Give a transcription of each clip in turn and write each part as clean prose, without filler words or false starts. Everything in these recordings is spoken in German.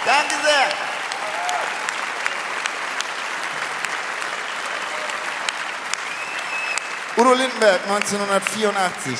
Danke sehr. Udo Lindenberg, 1984.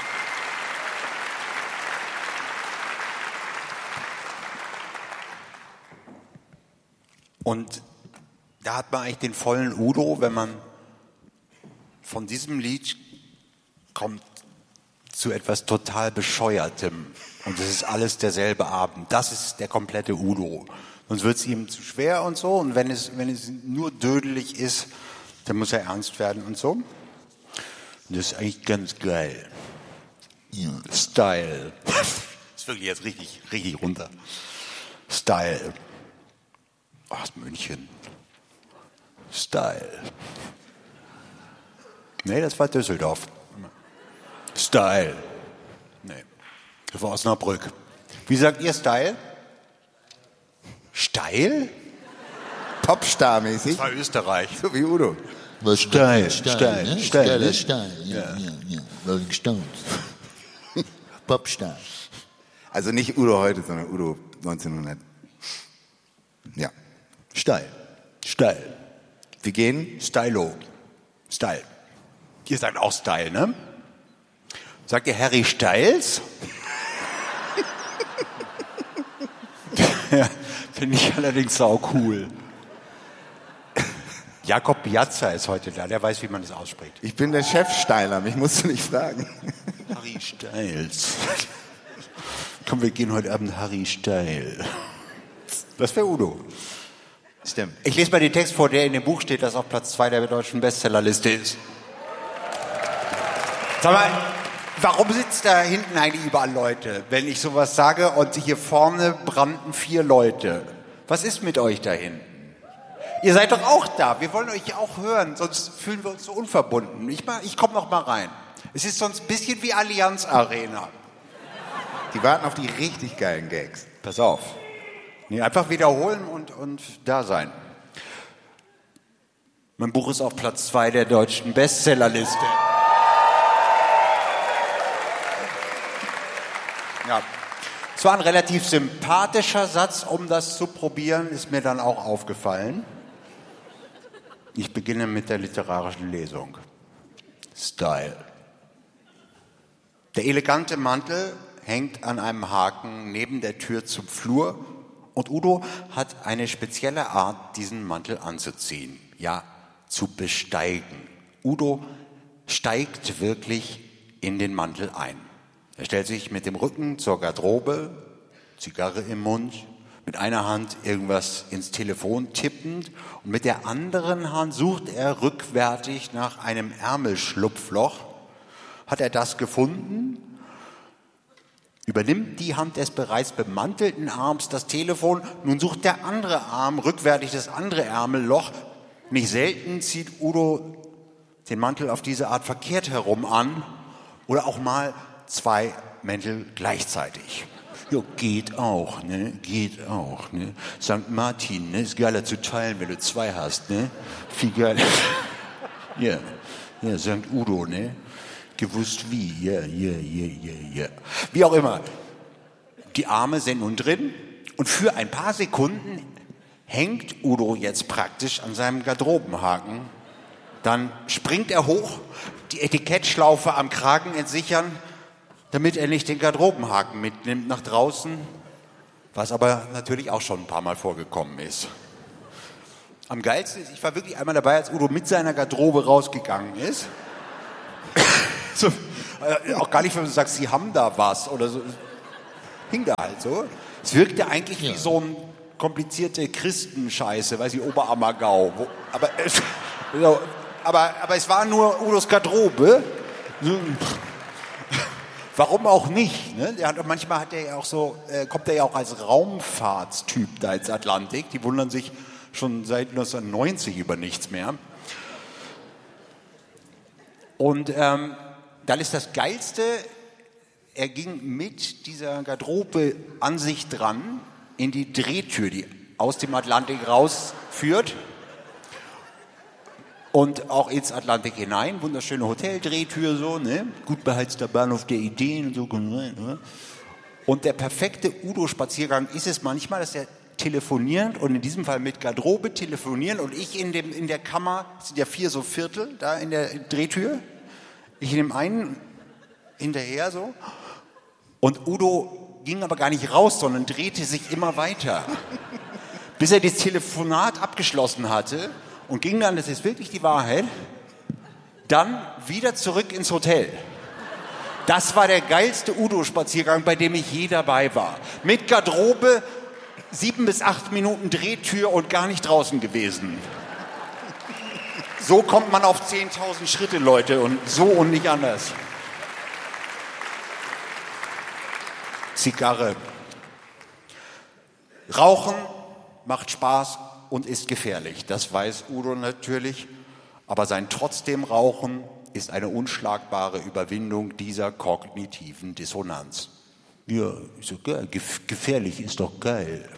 Und da hat man eigentlich den vollen Udo, wenn man von diesem Lied kommt zu etwas total Bescheuertem. Und es ist alles derselbe Abend. Das ist der komplette Udo. Sonst wird es ihm zu schwer und so. Und wenn es nur dödelig ist, dann muss er ernst werden und so. Und das ist eigentlich ganz geil. Ja. Style. Das ist wirklich jetzt richtig runter. Style. Aus München. Style. Nee, das war Düsseldorf. Style. Nee, das war Osnabrück. Wie sagt ihr Style? Steil? Popstar-mäßig. Das war Österreich. So wie Udo. Was Steil. Ja. Rolling Stones. Popstar. Also nicht Udo heute, sondern Udo 1900. Ja. Steil. Wir gehen. Stylo. Style. Ihr sagt auch Style, ne? Sagt ihr Harry Styles? Ja, finde ich allerdings sau cool. Jakob Piazza ist heute da, der weiß, wie man das ausspricht. Ich bin der Chef-Steiler, mich musst du nicht fragen. Harry Styles. Komm, wir gehen heute Abend Harry Style. Das wäre Udo. Stimmt. Ich lese mal den Text vor, der in dem Buch steht, das auf Platz 2 der deutschen Bestsellerliste ist. Sag mal, warum sitzt da hinten eigentlich überall Leute, wenn ich sowas sage und hier vorne brannten 4 Leute? Was ist mit euch da hinten? Ihr seid doch auch da, wir wollen euch auch hören, sonst fühlen wir uns so unverbunden. Ich komme noch mal rein. Es ist sonst ein bisschen wie Allianz Arena. Die warten auf die richtig geilen Gags. Pass auf. Nee, einfach wiederholen und da sein. Mein Buch ist auf Platz 2 der deutschen Bestsellerliste. Ja. Es war ein relativ sympathischer Satz, um das zu probieren, ist mir dann auch aufgefallen. Ich beginne mit der literarischen Lesung. Style. Der elegante Mantel hängt an einem Haken neben der Tür zum Flur und Udo hat eine spezielle Art, diesen Mantel anzuziehen. Ja, zu besteigen. Udo steigt wirklich in den Mantel ein. Er stellt sich mit dem Rücken zur Garderobe, Zigarre im Mund, mit einer Hand irgendwas ins Telefon tippend und mit der anderen Hand sucht er rückwärtig nach einem Ärmelschlupfloch. Hat er das gefunden? Übernimmt die Hand des bereits bemantelten Arms das Telefon, nun sucht der andere Arm rückwärtig das andere Ärmelloch. Nicht selten zieht Udo den Mantel auf diese Art verkehrt herum an oder auch mal 2 Mäntel gleichzeitig. Ja, geht auch, ne? Geht auch, ne? St. Martin, ne? Ist geiler zu teilen, wenn du 2 hast, ne? Viel geiler. Ja, ja, St. Udo, ne? Gewusst wie, ja. Wie auch immer. Die Arme sind nun drin und für ein paar Sekunden hängt Udo jetzt praktisch an seinem Garderobenhaken. Dann springt er hoch, die Etikettschlaufe am Kragen entsichern, damit er nicht den Garderobenhaken mitnimmt nach draußen, was aber natürlich auch schon ein paar Mal vorgekommen ist. Am geilsten ist, ich war wirklich einmal dabei, als Udo mit seiner Garderobe rausgegangen ist. So, auch gar nicht, wenn du sagst, sie haben da was oder so. Hing da halt so. Es wirkte eigentlich wie so ein komplizierte Christenscheiße, weiß ich, Oberammergau. Aber es war nur Udos Garderobe. Warum auch nicht? Ne? Manchmal hat er ja auch so, kommt er ja auch als Raumfahrtstyp da ins Atlantik. Die wundern sich schon seit 1990 über nichts mehr. Und dann ist das Geilste, er ging mit dieser Garderobe an sich dran in die Drehtür, die aus dem Atlantik rausführt. Und auch ins Atlantik hinein, wunderschöne Hoteldrehtür so, ne? Gut beheizter Bahnhof der Ideen und so. Ne? Und der perfekte Udo-Spaziergang ist es manchmal, dass er telefonierend und in diesem Fall mit Garderobe telefonieren und ich in der Kammer, es sind ja 4 so Viertel da in der Drehtür, ich in dem einen hinterher so und Udo ging aber gar nicht raus, sondern drehte sich immer weiter, bis er das Telefonat abgeschlossen hatte und ging dann, das ist wirklich die Wahrheit, dann wieder zurück ins Hotel. Das war der geilste Udo-Spaziergang, bei dem ich je dabei war. Mit Garderobe, 7 bis 8 Minuten Drehtür und gar nicht draußen gewesen. So kommt man auf 10.000 Schritte, Leute, und so und nicht anders. Zigarre. Rauchen macht Spaß und ist gefährlich. Das weiß Udo natürlich. Aber sein trotzdem Rauchen ist eine unschlagbare Überwindung dieser kognitiven Dissonanz. Ja, ist doch geil. Gefährlich ist doch geil.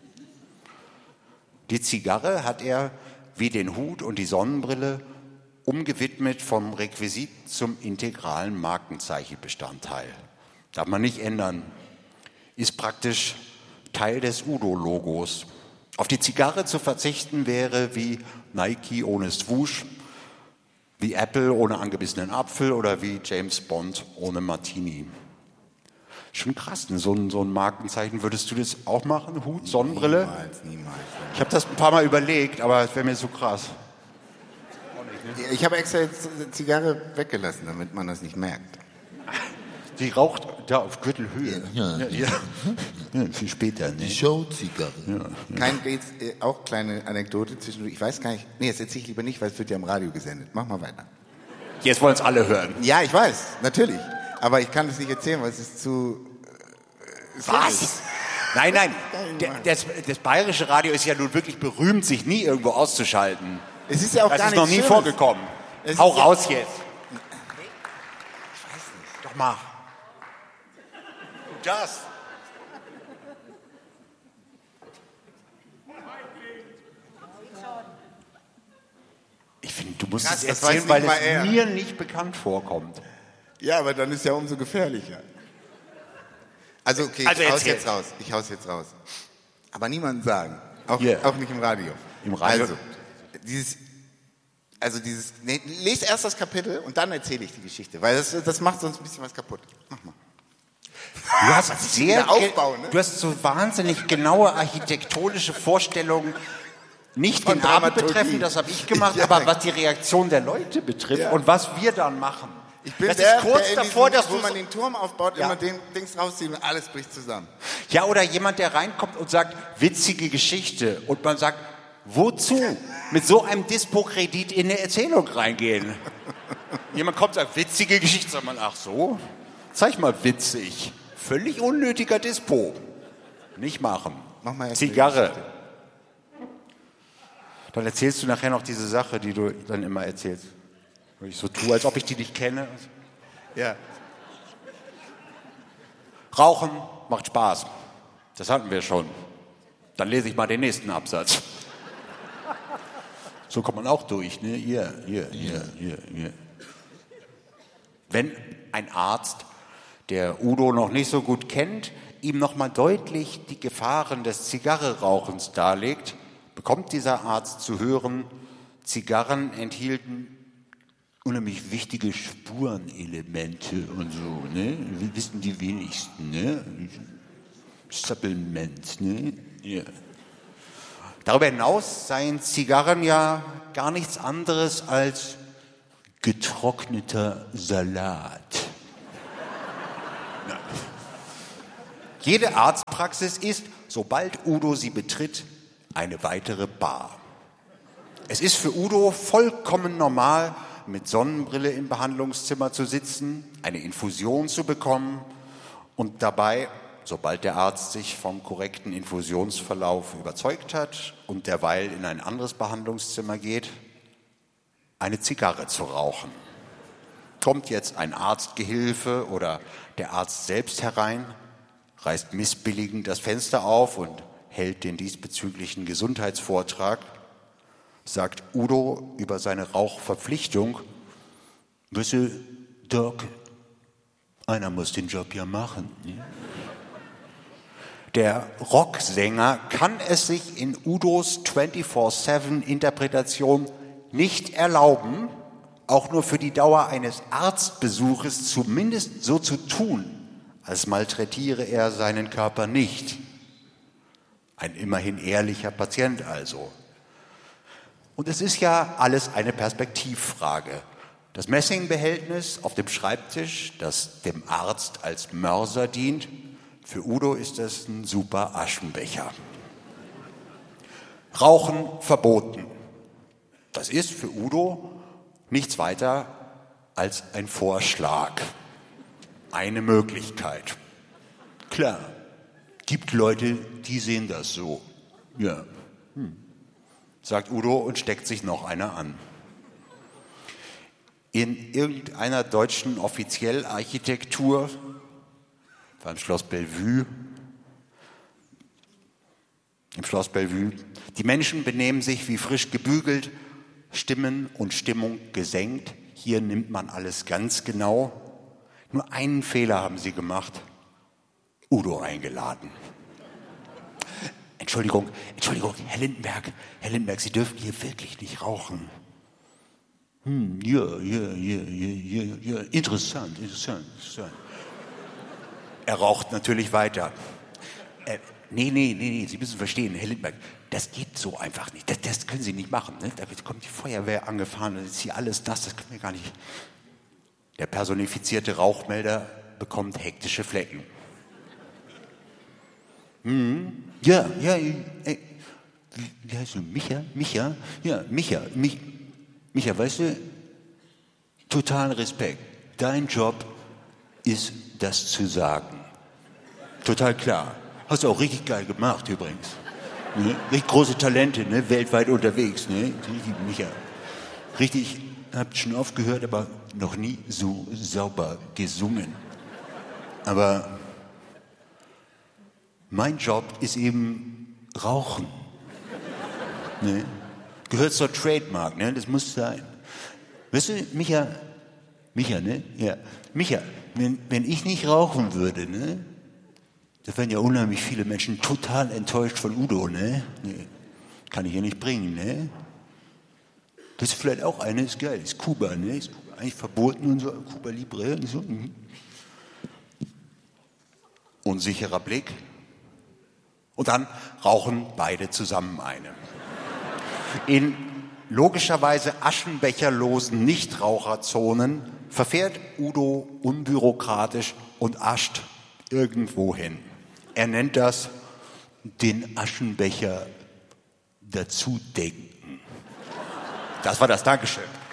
Die Zigarre hat er, wie den Hut und die Sonnenbrille, umgewidmet vom Requisit zum integralen Markenzeichenbestandteil. Darf man nicht ändern. Ist praktisch Teil des Udo-Logos. Auf die Zigarre zu verzichten wäre wie Nike ohne Swoosh, wie Apple ohne angebissenen Apfel oder wie James Bond ohne Martini. Schon krass, ne? So ein Markenzeichen. Würdest du das auch machen? Hut, Sonnenbrille? Niemals. Ich habe das ein paar Mal überlegt, aber es wäre mir so krass. Ich habe extra jetzt die Zigarre weggelassen, damit man das nicht merkt. Die raucht da auf Gürtelhöhe. Ja. Ja, viel später. Ne? Die Showzigarre. Auch kleine Anekdote zwischendurch. Ich weiß gar nicht. Nee, das erzähle ich lieber nicht, weil es wird ja im Radio gesendet. Mach mal weiter. Jetzt wollen es alle hören. Ja, ich weiß, natürlich. Aber ich kann es nicht erzählen, weil es ist zu... Was? Nein. Das bayerische Radio ist ja nun wirklich berühmt, sich nie irgendwo auszuschalten. Es ist ja auch Das gar ist nicht noch nie Schlimmes. vorgekommen. Es Hau ist ja- raus jetzt. Doch mal. Das. Ich finde, du musst Krass, es das weiß erzählen, weil nicht mal er. es mir nicht bekannt vorkommt. Ja, aber dann ist ja umso gefährlicher. Also okay, Also ich hau's erzähl. jetzt raus. Ich hau's jetzt raus. Aber niemandem sagen. Auch, Yeah. auch nicht im Radio. Im Radio? Lest erst das Kapitel und dann erzähle ich die Geschichte, weil das macht sonst ein bisschen was kaputt. Mach mal. Du hast der Aufbau, ne? Du hast so wahnsinnig genaue architektonische Vorstellungen, nicht Von den Abend Dramaturgie. betreffend, das habe ich gemacht, Ja. aber was die Reaktion der Leute betrifft Ja. und was wir dann machen. Ich bin das der, ist kurz der in davor, diesem, dass wo du man so, den Turm aufbaut, Ja. immer den Dings rauszieht und alles bricht zusammen. ja, oder jemand, der reinkommt und sagt, witzige Geschichte und man sagt, wozu mit so einem Dispo-Kredit in eine Erzählung reingehen? Jemand kommt und sagt, witzige Geschichte, sagt man, ach so, zeig mal witzig. Völlig unnötiger Dispo. Nicht machen. Mach mal erst Zigarre. Dann erzählst du nachher noch diese Sache, die du dann immer erzählst. Wo ich so tue, als ob ich die nicht kenne. Ja. Rauchen macht Spaß. Das hatten wir schon. Dann lese ich mal den nächsten Absatz. So kommt man auch durch, ne? Hier. Wenn ein Arzt, der Udo noch nicht so gut kennt, ihm nochmal deutlich die Gefahren des Zigarrenrauchens darlegt, bekommt dieser Arzt zu hören, Zigarren enthielten unheimlich wichtige Spurenelemente und so, ne? Wissen die wenigsten, ne? Supplement, ne? Ja. Darüber hinaus seien Zigarren ja gar nichts anderes als getrockneter Salat. Ja. Jede Arztpraxis ist, sobald Udo sie betritt, eine weitere Bar. Es ist für Udo vollkommen normal, mit Sonnenbrille im Behandlungszimmer zu sitzen, eine Infusion zu bekommen und dabei, sobald der Arzt sich vom korrekten Infusionsverlauf überzeugt hat und derweil in ein anderes Behandlungszimmer geht, eine Zigarre zu rauchen. Kommt jetzt ein Arztgehilfe oder der Arzt selbst herein, reißt missbilligend das Fenster auf und hält den diesbezüglichen Gesundheitsvortrag, sagt Udo über seine Rauchverpflichtung, wisse, Doc, einer muss den Job ja machen. Ne? Der Rocksänger kann es sich in Udos 24/7-Interpretation nicht erlauben, auch nur für die Dauer eines Arztbesuches zumindest so zu tun, als malträtiere er seinen Körper nicht. Ein immerhin ehrlicher Patient also. Und es ist ja alles eine Perspektivfrage. Das Messingbehältnis auf dem Schreibtisch, das dem Arzt als Mörser dient, für Udo ist das ein super Aschenbecher. Rauchen verboten. Das ist für Udo nichts weiter als ein Vorschlag. Eine Möglichkeit. Klar, gibt Leute, die sehen das so. Ja, sagt Udo und steckt sich noch einer an. In irgendeiner deutschen Offiziellarchitektur, beim Schloss Bellevue, im Schloss Bellevue, die Menschen benehmen sich wie frisch gebügelt, Stimmen und Stimmung gesenkt. Hier nimmt man alles ganz genau. Nur einen Fehler haben sie gemacht. Udo eingeladen. Entschuldigung, Herr Lindenberg, Sie dürfen hier wirklich nicht rauchen. Ja, interessant. Er raucht natürlich weiter. Nee, Sie müssen verstehen, Herr Lindenberg, das geht so einfach nicht. Das können Sie nicht machen. Ne? Da kommt die Feuerwehr angefahren, das ist hier alles das können wir gar nicht. Der personifizierte Rauchmelder bekommt hektische Flecken. Ja, wie heißt du? Micha? Ja, Micha, weißt du, totalen Respekt. Dein Job ist, das zu sagen. Total klar. Hast du auch richtig geil gemacht übrigens. Ne? Richtig große Talente, ne? Weltweit unterwegs. Ne? Micha. Richtig, habt schon oft gehört, aber noch nie so sauber gesungen. Aber mein Job ist eben Rauchen. Ne? Gehört zur Trademark, ne? Das muss sein. Weißt du, Micha, ne? Ja. Micha, wenn ich nicht rauchen würde, ne? Da wären ja unheimlich viele Menschen total enttäuscht von Udo, ne? Nee, kann ich ja nicht bringen, ne? Das ist vielleicht auch eine, ist geil, ist Kuba, ne? Ist eigentlich verboten und so, Cuba Libre und so. Unsicherer Blick. Und dann rauchen beide zusammen eine. In logischerweise aschenbecherlosen Nichtraucherzonen verfährt Udo unbürokratisch und ascht irgendwo hin. Er nennt das den Aschenbecher dazu denken. Das war das. Dankeschön.